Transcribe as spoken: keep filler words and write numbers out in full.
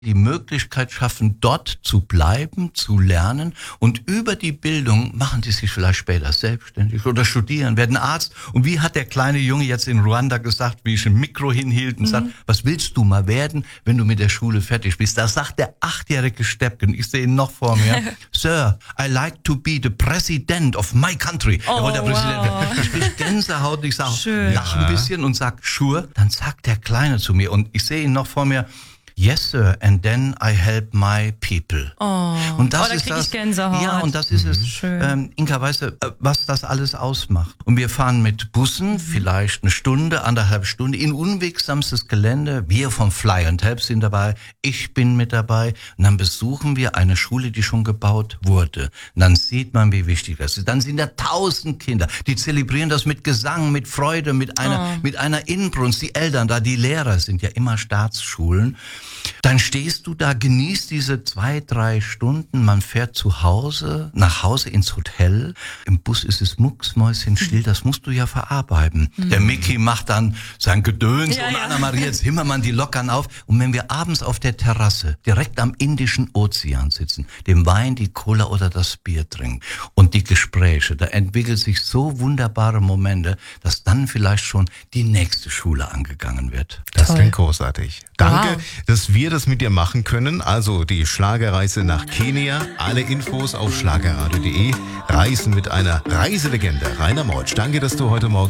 die Möglichkeit schaffen, dort zu bleiben, zu lernen, und über die Bildung machen die sich vielleicht später selbstständig oder studieren, werden Arzt. Und wie hat der kleine Junge jetzt in Ruanda gesagt, wie ich ein Mikro hinhielt und mhm. sagt, was willst du mal werden, wenn du mit der Schule fertig bist? Da sagt der achtjährige Steppken, ich sehe ihn noch vor mir, Sir, I like to be the president of my country. Oh, er wollte der Präsident wow. werden. Ich krieg Gänsehaut, ich sage, Schön. lach ein bisschen und sag, sure. Dann sagt der Kleine zu mir, und ich sehe ihn noch vor mir, yes, sir, and then I help my people. Oh, und das oh da ist krieg das, ich Gänsehaut. Ja, und das ist es, Schön. ähm, Inka, weißt du, was das alles ausmacht. Und wir fahren mit Bussen, mhm. vielleicht eine Stunde, anderthalb Stunden, in unwegsamstes Gelände. Wir vom Fly and Help sind dabei, ich bin mit dabei. Und dann besuchen wir eine Schule, die schon gebaut wurde. Und dann sieht man, wie wichtig das ist. Dann sind da tausend Kinder, die zelebrieren das mit Gesang, mit Freude, mit einer, oh. mit einer Inbrunst. Die Eltern da, die Lehrer sind ja immer Staatsschulen. Dann stehst du da, genießt diese zwei, drei Stunden, man fährt zu Hause, nach Hause ins Hotel. Im Bus ist es mucksmäuschenstill, das musst du ja verarbeiten. Mhm. Der Mickey macht dann sein Gedöns ja, und ja. Anna-Maria Zimmermann, die lockern auf. Und wenn wir abends auf der Terrasse, direkt am Indischen Ozean sitzen, den Wein, die Cola oder das Bier trinken und die Gespräche, da entwickeln sich so wunderbare Momente, dass dann vielleicht schon die nächste Schule angegangen wird. Das Toll. klingt großartig. Danke, Wow. dass wir das mit dir machen können. Also die Schlagerreise nach Kenia. Alle Infos auf schlagerradio punkt de. Reisen mit einer Reiselegende. Rainer Meutsch, danke, dass du heute Morgen